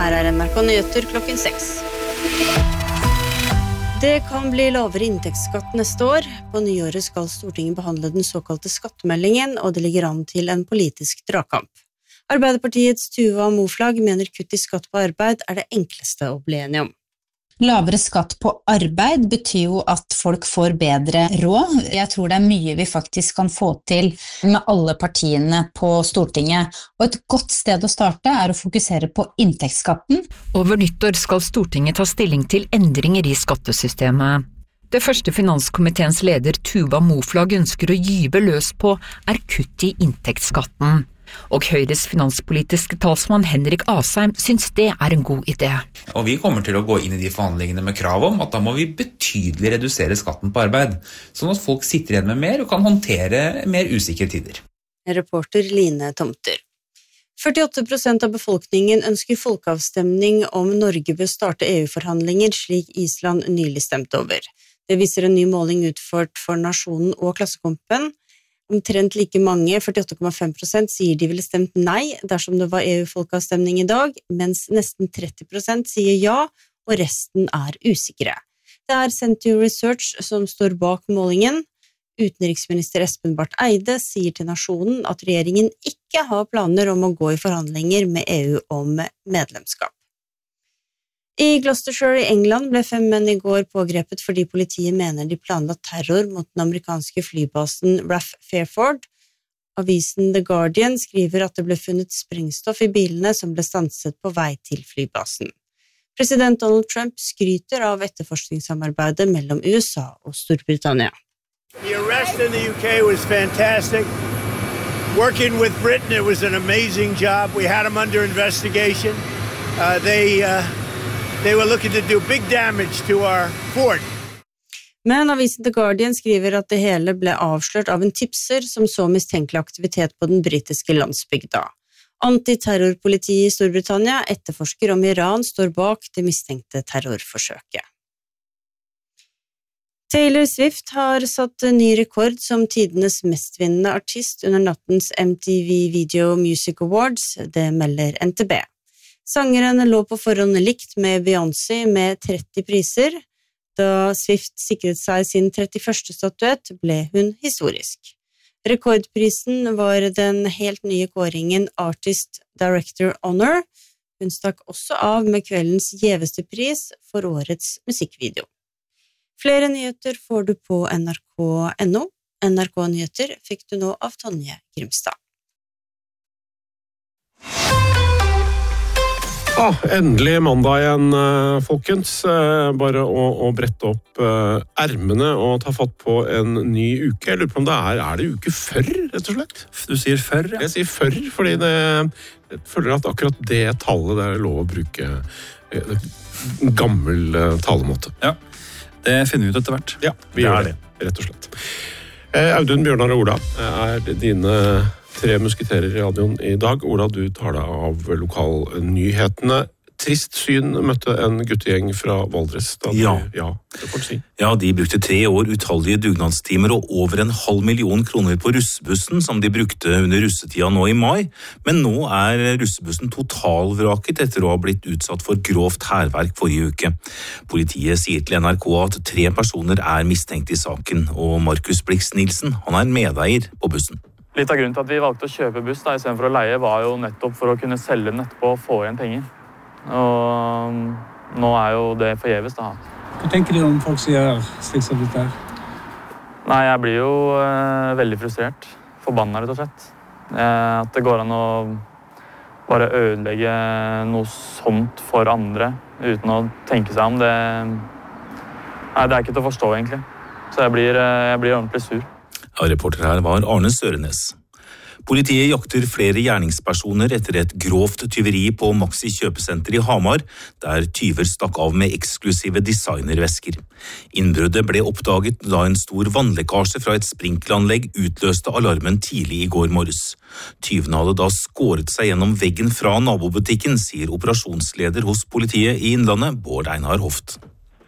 Her NRK Nyheter klokken 6. Det kan bli lavere inntektsskatt neste år. På nyåret skal Stortinget behandle den såkalte skattemeldingen, og det ligger an til en politisk dragkamp. Arbeiderpartiets Tuva Moflag mener kutt i skatt på arbeid er det enkleste å bli enige om. Lavere skatt på arbeid betyr jo at folk får bedre råd. Jeg tror det er mye vi faktisk kan få til med alle partiene på Stortinget. Og et godt sted å starte er å fokusere på inntektsskatten. Over nyttår skal Stortinget ta stilling til endringer i skattesystemet. Det første finanskomiteens leder Tuva Moflag ønsker å gyve løs på er kutt i inntektsskatten. Og Høyres finanspolitiske talsmann Henrik Asheim synes det er en god idé. Og vi kommer til å gå inn i de forhandlingene med krav om at da må vi betydelig redusere skatten på arbeid, sånn at folk sitter igjen med mer og kan håndtere mer usikre tider. Reporter Line Tomter. 48% av befolkningen ønsker folkeavstemning om Norge bør starte EU-forhandlinger, slik Island nylig stemte over. Det viser en ny måling utført for Nasjonen og Klassekampen. Omtrent like mange, 48,5%, sier de ville stemt nei dersom det var EU-folkeavstemning i dag, mens nesten 30% sier ja, og resten er usikre. Det er Sentio Research som står bak målingen. Utenriksminister Espen Barth Eide sier til Nasjonen at regjeringen ikke har planer om å gå i forhandlinger med EU om medlemskap. I Gloucestershire i England ble 5 menn i går pågrepet fordi politiet mener de planla terror mot den amerikanske flybasen RAF Fairford. Avisen The Guardian skriver at det ble funnet sprengstoff i bilene som ble stanset på vei til flybasen. President Donald Trump skryter av etterforskningssamarbeidet mellom USA og Storbritannia. The arrest in the UK was fantastic. Working with Britain, it was an amazing job. We had them under investigation. They were looking to do big damage to our fort. Men avisen The Guardian skriver at det hele ble avslørt av en tipser som så mistenkelig aktivitet på den britiske landsbygda. Antiterrorpolitiet i Storbritannia etterforsker om Iran står bak det mistenkte terrorforsøket. Taylor Swift har satt ny rekord som tidenes mestvinnende artist under nattens MTV Video Music Awards, det melder NTB. Sangeren lå på forhånd likt med Beyoncé med 30 priser. Da Swift sikret seg sin 31. statuett, ble hun historisk. Rekordprisen var den helt nye kåringen Artist Director Honor. Hun stakk også av med kveldens gjeveste pris for årets musikkvideo. Flere nyheter får du på nrk.no. NRK Nyheter fikk du nå av Tonje Grimstad. Endelig mandag igjen, folkens. Bare å brette opp ermene og ta fatt på en ny uke. Jeg lurer på om er det uke før, rett og slett? Du sier før, ja. Jeg sier før, fordi jeg føler at akkurat det tallet det er lov å bruke en gammel talemåte. Ja, det finner vi ut etter hvert. Ja, vi gjør det, rett og slett. Audun, Bjørnar og Ola er dine 3 musketerer i radioen i dag. Ola, du tar deg av lokalnyhetene. Trist syn møtte en guttegjeng fra Valdres. Ja, det får du si. Ja, de brukte 3 år utallige dugnadstimer og over 500 000 kroner på russebussen som de brukte under russetida nå i mai. Men nå er russebussen totalvraket etter å ha blitt utsatt for grovt hærverk forrige uke. Politiet sier til NRK at 3 personer er mistenkt i saken, og Markus Blix Nilsen, han er medeier på bussen. Litt av grunnen til at vi valgte å kjøpe buss i stedet for å leie var jo nettopp for å kunne selge den etterpå og få igjen penger. Og nå er jo det forgjeves da. Hva tenker du om folk som gjør slik som dette her? Nei, jeg blir jo veldig frustrert. Forbannet, rett og slett. At det går an å bare ødelegge noe sånt for andre uten å tenke seg om. Nei, det er ikke til å forstå egentlig. Så jeg blir ordentlig sur. Ja, reporter her var Arne Sørenes. Politiet jakter flere gjerningspersoner etter et grovt tyveri på Maxi kjøpesenter i Hamar, der tyver stakk av med eksklusive designervesker. Innbruddet ble oppdaget da en stor vannlekkasje fra et sprinkleranlegg utløste alarmen tidlig i går morges. Tyvene hadde da skåret seg gjennom veggen fra nabobutikken, sier operasjonsleder hos politiet i Innlandet, Bård Einar Hoft.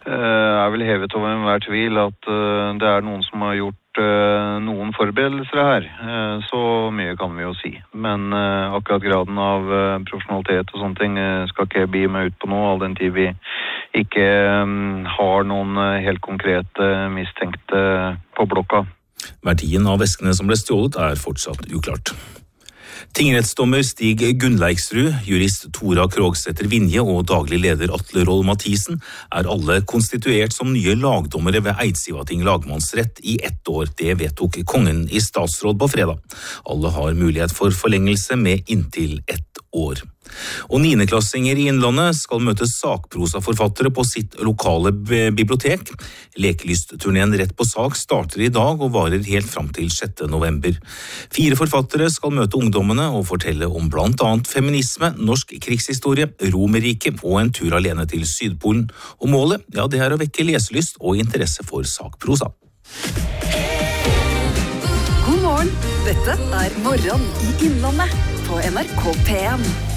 vel hevet over enhver tvil at det noen som har gjort noen forberedelser her. Så mye kan vi jo si. Men akkurat graden av profesjonalitet og sånne ting skal ikke jeg bli med ut på nå, all den tid vi ikke har noen helt konkrete mistenkte på blokka. Verdien av veskene som ble stjålet fortsatt uklart. Tingrettsdommer Stig Gunnleiksrud, jurist Tora Krogsæter Vinje og daglig leder Atle Roll Mathisen alle konstituert som nye lagdommere ved Eidsivating lagmannsrett i 1 år. Det vedtok kongen i statsråd på fredag. Alle har mulighet for forlengelse med inntil 1 år. Og 9.klassinger i Innlandet skal møte sakprosaforfattere på sitt lokale bibliotek. Lekelystturneen Rett på sak starter i dag og varer helt fram til 6. november. 4 forfattere skal møte ungdommene og fortelle om blant annet feminisme, norsk krigshistorie, Romerriket og en tur alene til Sydpolen. Og målet, det å vekke leselyst og interesse for sakprosa. God morgen, dette Morgen i Innlandet på NRK P1.